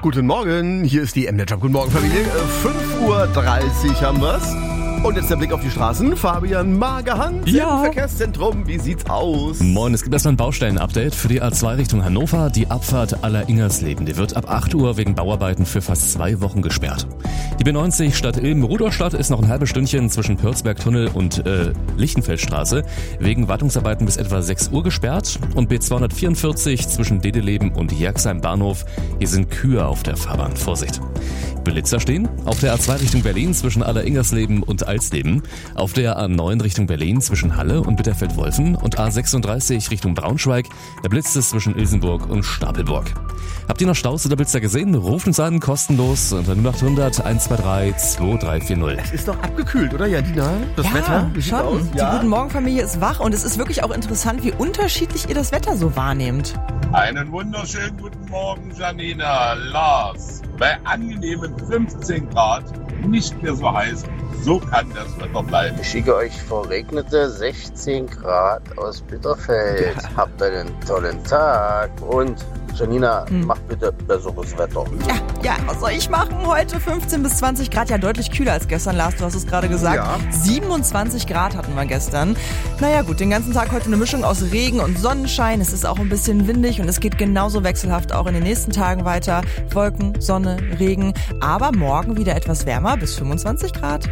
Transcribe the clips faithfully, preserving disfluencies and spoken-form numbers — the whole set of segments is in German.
Guten Morgen, hier ist die M-Net-Job. Guten Morgen, Familie. fünf Uhr dreißig haben wir's. Und jetzt der Blick auf die Straßen. Fabian Magerhans ja. im Verkehrszentrum. Wie sieht's aus? Moin, es gibt erstmal ein Baustellen-Update für die A zwei Richtung Hannover. Die Abfahrt Aller-Ingersleben, die wird ab acht Uhr wegen Bauarbeiten für fast zwei Wochen gesperrt. Die B neunzig Stadt Ilm-Rudolstadt ist noch ein halbes Stündchen zwischen Pürzberg-Tunnel und äh, Lichtenfeldstraße wegen Wartungsarbeiten bis etwa sechs Uhr gesperrt. Und B zweihundertvierundvierzig zwischen Dedeleben und Jerxheim Bahnhof. Hier sind Kühe auf der Fahrbahn. Vorsicht. Blitzer stehen auf der A zwei Richtung Berlin zwischen Aller-Ingersleben und Alsleben, auf der A neun Richtung Berlin zwischen Halle und Bitterfeld-Wolfen und A sechsunddreißig Richtung Braunschweig, da blitzt es zwischen Ilsenburg und Stapelburg. Habt ihr noch Staus oder Blitzer gesehen? Ruft uns an, kostenlos unter null acht hundert eins zwei drei zwei drei vier null. Es ist doch abgekühlt, oder Janina? Das ja, Wetter? Wie sieht's schon. aus? Die Ja? Guten Morgen Familie ist wach und es ist wirklich auch interessant, wie unterschiedlich ihr das Wetter so wahrnehmt. Einen wunderschönen guten Morgen, Janina, Lars. Bei angenehmen fünfzehn Grad, nicht mehr so heiß, so kann das Wetter bleiben. Ich schicke euch verregnete sechzehn Grad aus Bitterfeld. Ja. Habt einen tollen Tag und Janina, Hm. mach bitte besseres Wetter. Ja, ja, was soll ich machen? Heute fünfzehn bis zwanzig Grad, ja deutlich kühler als gestern, Lars, du hast es gerade gesagt. Ja. siebenundzwanzig Grad hatten wir gestern. Naja gut, den ganzen Tag heute eine Mischung aus Regen und Sonnenschein. Es ist auch ein bisschen windig und es geht genauso wechselhaft auch in den nächsten Tagen weiter. Wolken, Sonne, Regen, aber morgen wieder etwas wärmer bis fünfundzwanzig Grad.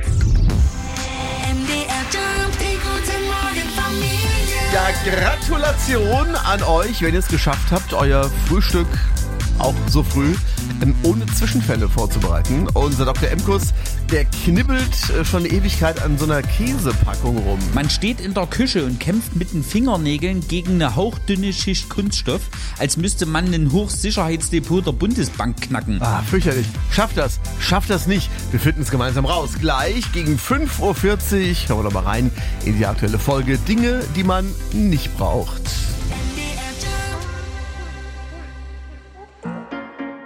Ja, Gratulation an euch, wenn ihr es geschafft habt, euer Frühstück auch so früh ähm, ohne Zwischenfälle vorzubereiten. Unser Doktor Emkus, der knibbelt äh, schon eine Ewigkeit an so einer Käsepackung rum. Man steht in der Küche und kämpft mit den Fingernägeln gegen eine hauchdünne Schicht Kunststoff, als müsste man ein Hochsicherheitsdepot der Bundesbank knacken. Ah, fürchterlich. Schafft das, schafft das nicht. Wir finden es gemeinsam raus. Gleich gegen fünf Uhr vierzig hören wir doch mal rein in die aktuelle Folge Dinge, die man nicht braucht.